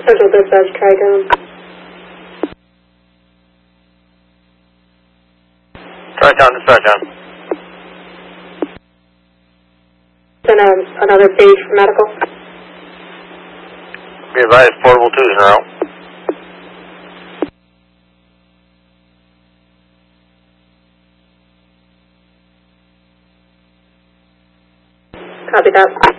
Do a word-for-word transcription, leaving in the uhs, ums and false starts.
Central Dispatch, Trigon. Tri-Town, dispatch on. Then um, another page for medical. Be advised, portable two is now. Copy that.